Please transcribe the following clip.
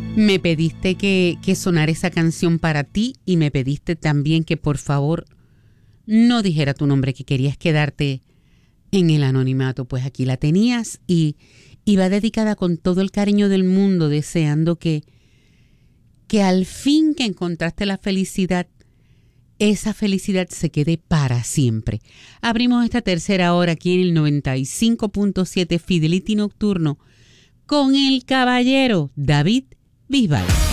Me pediste que sonara esa canción para ti y me pediste también que por favor no dijera tu nombre, que querías quedarte en el anonimato. Pues aquí la tenías y va dedicada con todo el cariño del mundo, deseando que al fin que encontraste la felicidad, esa felicidad se quede para siempre. Abrimos esta tercera hora aquí en el 95.7 Fidelity Nocturno con el caballero David Bisbal.